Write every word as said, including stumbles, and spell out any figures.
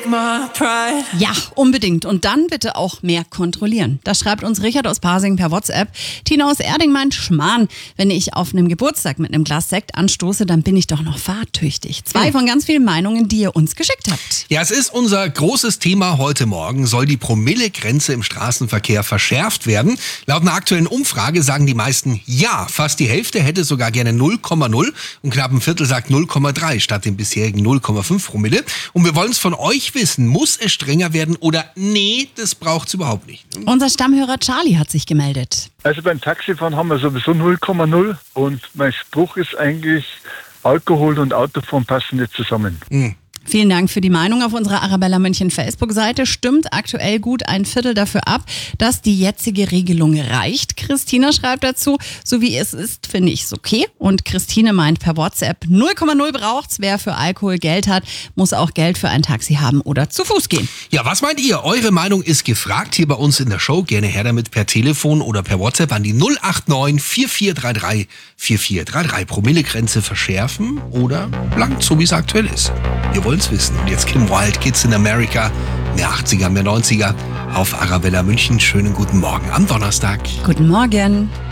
Ja, unbedingt. Und dann bitte auch mehr kontrollieren. Das schreibt uns Richard aus Pasing per WhatsApp. Tina aus Erding meint, Schmarrn, wenn ich auf einem Geburtstag mit einem Glas Sekt anstoße, dann bin ich doch noch fahrtüchtig. Zwei Hm. von ganz vielen Meinungen, die ihr uns geschickt habt. Ja, es ist unser großes Thema heute Morgen. Soll die Promillegrenze im Straßenverkehr verschärft werden? Laut einer aktuellen Umfrage sagen die meisten ja. Fast die Hälfte hätte sogar gerne null Komma null und knapp ein Viertel sagt null Komma drei statt dem bisherigen null Komma fünf Promille. Und wir wollen es von euch wissen. Muss es strenger werden oder nee, das braucht's überhaupt nicht? Unser Stammhörer Charlie hat sich gemeldet. Also beim Taxifahren haben wir sowieso null Komma null und mein Spruch ist eigentlich, Alkohol und Autofahren passen nicht zusammen. Mhm. Vielen Dank für die Meinung auf unserer Arabella München Facebook-Seite. Stimmt aktuell gut ein Viertel dafür ab, dass die jetzige Regelung reicht. Christina schreibt dazu, so wie es ist, finde ich es okay. Und Christine meint per WhatsApp, null Komma null braucht's. Wer für Alkohol Geld hat, muss auch Geld für ein Taxi haben oder zu Fuß gehen. Ja, was meint ihr? Eure Meinung ist gefragt hier bei uns in der Show. Gerne her damit per Telefon oder per WhatsApp an die null acht neun vier vier drei drei vier vier drei drei. Promillegrenze verschärfen oder blank, so wie es aktuell ist. Wir wollen es wissen. Und jetzt Kim Wilde, Kids in America, mehr achtziger, mehr neunziger auf Arabella München. Schönen guten Morgen am Donnerstag. Guten Morgen.